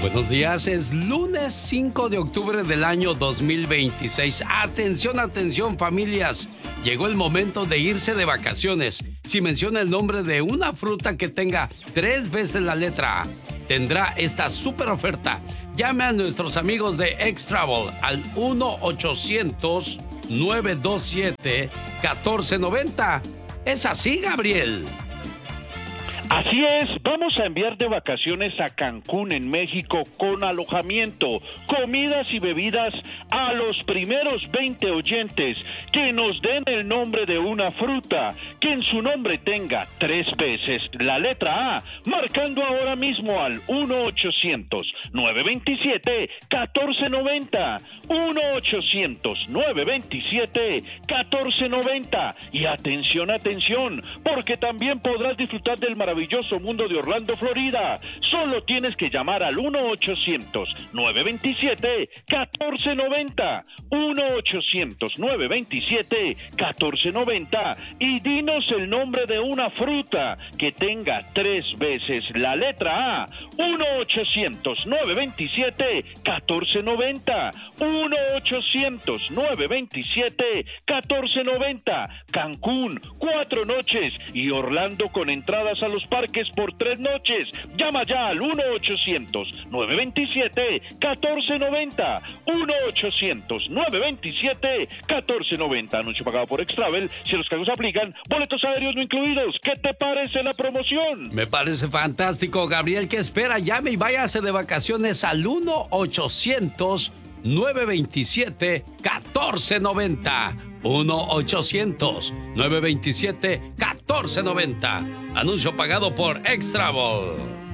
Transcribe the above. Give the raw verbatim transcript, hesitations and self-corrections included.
Buenos días, es lunes cinco de octubre del año dos mil veintiséis. Atención, atención familias, llegó el momento de irse de vacaciones. Si menciona el nombre de una fruta que tenga tres veces la letra A, tendrá esta super oferta. Llame a nuestros amigos de X-Travel al uno ochocientos, nueve dos siete, uno cuatro nueve cero. ¿Es así, Gabriel? Así es, vamos a enviar de vacaciones a Cancún, en México, con alojamiento, comidas y bebidas a los primeros veinte oyentes que nos den el nombre de una fruta que en su nombre tenga tres veces la letra A, marcando ahora mismo al uno ochocientos, nueve dos siete, uno cuatro nueve cero, uno ochocientos, nueve dos siete, uno cuatro nueve cero. Y atención, atención, porque también podrás disfrutar del maravilloso maravilloso mundo de Orlando, Florida. Solo tienes que llamar al uno ochocientos, nueve dos siete, uno cuatro nueve cero, uno ochocientos, nueve dos siete, uno cuatro nueve cero y dinos el nombre de una fruta que tenga tres veces la letra A. uno ochocientos, nueve dos siete, uno cuatro nueve cero, uno ochocientos, nueve dos siete, uno cuatro nueve cero. Cancún, cuatro noches, y Orlando con entradas a los parques por tres noches. Llama ya al uno ochocientos, nueve dos siete, uno cuatro nueve cero, uno ochocientos, nueve dos siete, uno cuatro nueve cero. Anuncio pagado por X-Travel. Si los cargos aplican, boletos aéreos no incluidos. ¿Qué te parece la promoción? Me parece fantástico, Gabriel. ¿Qué espera? Llame y váyase de vacaciones al uno ochocientos, nueve dos siete, uno cuatro nueve cero. uno ochocientos, nueve dos siete, uno cuatro nueve cero. Anuncio pagado por X-Travel.